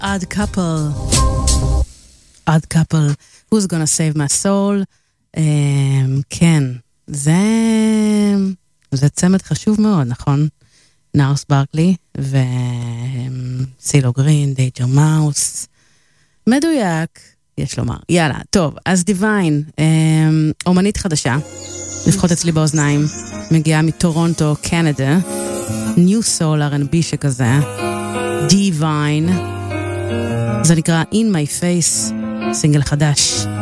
Odd Couple. Odd Couple. Who's gonna save my soul? כן, זה צמד חשוב מאוד, נכון? נארס ברקלי וסילו גרין, דייג'ר מאוס. מדויק, יש לומר. יאללה, טוב, אז דיוויין, אומנית חדשה, לפחות אצלי באוזניים, מגיעה מטורונטו, קנדה, ניו סול R&B שכזה, דיוויין, זה נקרא In My Face, סינגל חדש.